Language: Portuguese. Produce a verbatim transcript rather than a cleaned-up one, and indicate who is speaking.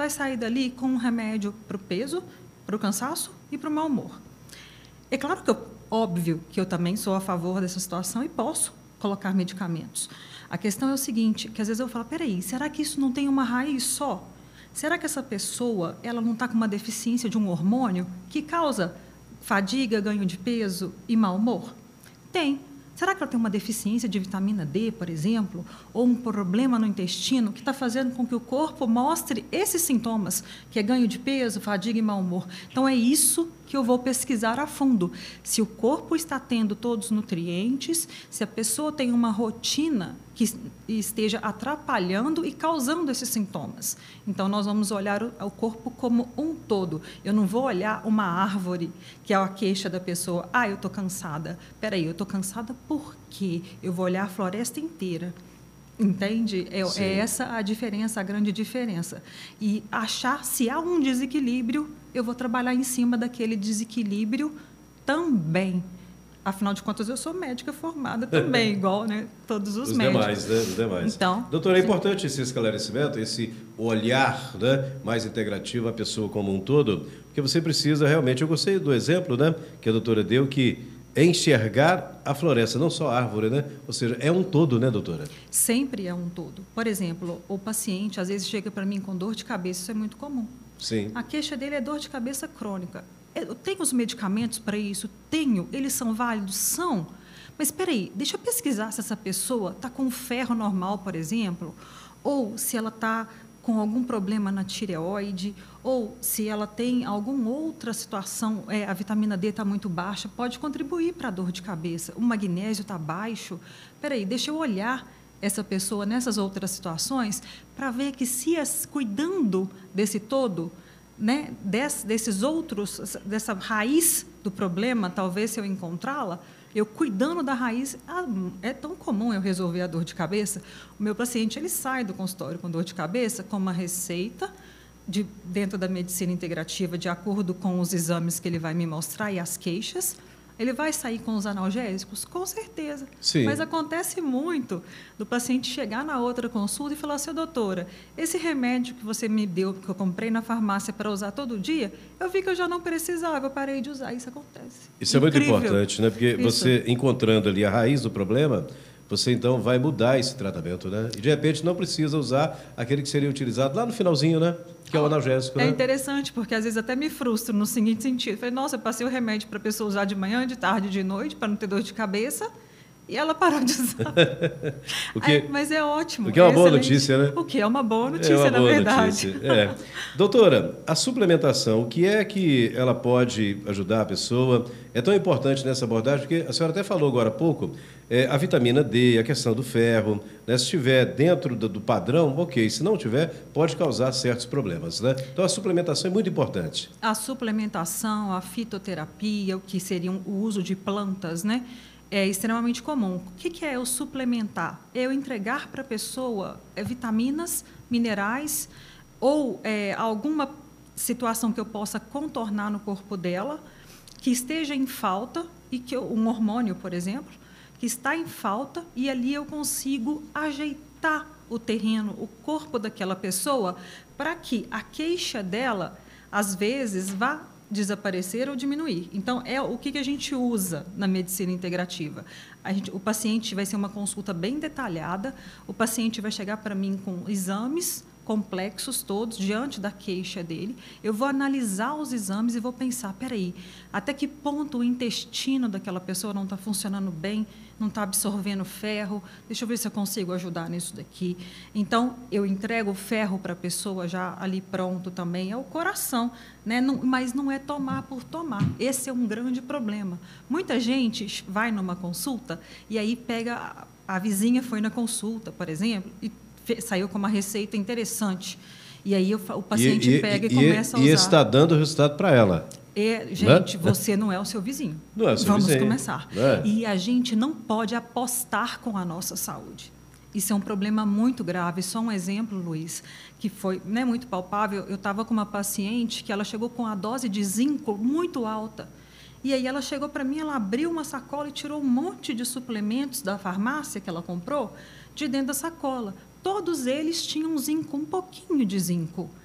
Speaker 1: vai sair dali com um remédio para o peso, para o cansaço e para o mau humor. É claro que, eu, óbvio, que eu também sou a favor dessa situação e posso colocar medicamentos. A questão é o seguinte, que às vezes eu falo, peraí, será que isso não tem uma raiz só? Será que essa pessoa ela não está com uma deficiência de um hormônio que causa fadiga, ganho de peso e mau humor? Tem. Será que ela tem uma deficiência de vitamina D, por exemplo, ou um problema no intestino que está fazendo com que o corpo mostre esses sintomas, que é ganho de peso, fadiga e mau humor? Então, é isso que eu vou pesquisar a fundo. Se o corpo está tendo todos os nutrientes, se a pessoa tem uma rotina que esteja atrapalhando e causando esses sintomas. Então, nós vamos olhar o, o corpo como um todo. Eu não vou olhar uma árvore, que é a queixa da pessoa. Ah, eu estou cansada. Espera aí, eu estou cansada por quê? Eu vou olhar a floresta inteira. Entende? É, é essa a diferença, a grande diferença. E achar se há um desequilíbrio, eu vou trabalhar em cima daquele desequilíbrio também. Afinal de contas, eu sou médica formada também, igual, né, todos os, os médicos.
Speaker 2: Demais, né? Os demais.
Speaker 1: Então,
Speaker 2: doutora, é importante esse esclarecimento, esse olhar, né, mais integrativo à pessoa como um todo, porque você precisa realmente, eu gostei do exemplo, né, que a doutora deu, que é enxergar a floresta, não só a árvore, né? Ou seja, é um todo, né, doutora?
Speaker 1: Sempre é um todo. Por exemplo, o paciente às vezes chega para mim com dor de cabeça, isso é muito comum.
Speaker 2: Sim.
Speaker 1: A queixa dele é dor de cabeça crônica. Eu tenho os medicamentos para isso? Tenho. Eles são válidos? São. Mas espera aí, deixa eu pesquisar se essa pessoa está com ferro normal, por exemplo, ou se ela está com algum problema na tireoide, ou se ela tem alguma outra situação, é, a vitamina D está muito baixa, pode contribuir para a dor de cabeça. O magnésio está baixo. Espera aí, deixa eu olhar essa pessoa nessas outras situações para ver que se as, cuidando desse todo, né, des, desses outros, dessa raiz do problema, talvez se eu encontrá-la, eu cuidando da raiz, ah, é tão comum eu resolver a dor de cabeça. O meu paciente ele sai do consultório com dor de cabeça com uma receita de, dentro da medicina integrativa, de acordo com os exames que ele vai me mostrar e as queixas. Ele vai sair com os analgésicos? Com certeza.
Speaker 2: Sim.
Speaker 1: Mas acontece muito do paciente chegar na outra consulta e falar assim, doutora, esse remédio que você me deu, que eu comprei na farmácia para usar todo dia, eu vi que eu já não precisava, eu parei de usar. Isso acontece.
Speaker 2: Isso
Speaker 1: Incrível.
Speaker 2: É muito importante, né? Porque
Speaker 1: Isso.
Speaker 2: Você, encontrando ali a raiz do problema, você então vai mudar esse tratamento, né? E de repente não precisa usar aquele que seria utilizado lá no finalzinho, né? Que é o analgésico, né?
Speaker 1: É interessante, porque às vezes até me frustro no seguinte sentido. Falei, nossa, eu passei o remédio para a pessoa usar de manhã, de tarde, de noite, para não ter dor de cabeça, e ela parou de usar.
Speaker 2: o que,
Speaker 1: Ai, mas é ótimo.
Speaker 2: O que é uma
Speaker 1: é
Speaker 2: boa
Speaker 1: excelente.
Speaker 2: notícia, né?
Speaker 1: O que é uma boa notícia,
Speaker 2: é uma
Speaker 1: na
Speaker 2: boa
Speaker 1: verdade.
Speaker 2: Notícia. É. Doutora, a suplementação, o que é que ela pode ajudar a pessoa? É tão importante nessa abordagem, porque a senhora até falou agora há pouco, é, a vitamina D, a questão do ferro, né? Se estiver dentro do, do padrão, ok. Se não tiver, pode causar certos problemas, né? Então, a suplementação é muito importante.
Speaker 1: A suplementação, a fitoterapia, o que seria o uso de plantas, né? É extremamente comum. O que é o suplementar? É eu entregar para a pessoa é, vitaminas, minerais ou é, alguma situação que eu possa contornar no corpo dela, que esteja em falta, e que eu, um hormônio, por exemplo, que está em falta, e ali eu consigo ajeitar o terreno, o corpo daquela pessoa, para que a queixa dela, às vezes, vá desaparecer ou diminuir. Então, é o que, que a gente usa na medicina integrativa. A gente, o paciente vai ser uma consulta bem detalhada, o paciente vai chegar para mim com exames complexos todos, diante da queixa dele. Eu vou analisar os exames e vou pensar, peraí, até que ponto o intestino daquela pessoa não está funcionando bem, não está absorvendo ferro, deixa eu ver se eu consigo ajudar nisso daqui. Então, eu entrego o ferro para a pessoa já ali pronto também, é o coração, né? Não, mas não é tomar por tomar. Esse é um grande problema. Muita gente vai numa consulta e aí pega, a, a vizinha foi na consulta, por exemplo, e saiu com uma receita interessante. E aí o, o paciente
Speaker 2: e,
Speaker 1: pega e,
Speaker 2: e
Speaker 1: começa a usar.
Speaker 2: E está dando resultado para ela.
Speaker 1: É, gente, não? Você não é o seu vizinho.
Speaker 2: Não é o seu
Speaker 1: Vamos
Speaker 2: vizinho.
Speaker 1: começar.
Speaker 2: É.
Speaker 1: E a gente não pode apostar com a nossa saúde. Isso é um problema muito grave. Só um exemplo, Luiz, que foi, né, muito palpável. Eu estava com uma paciente que ela chegou com a dose de zinco muito alta. E aí ela chegou para mim, ela abriu uma sacola e tirou um monte de suplementos da farmácia que ela comprou de dentro da sacola. Todos eles tinham zinco, um pouquinho de zinco.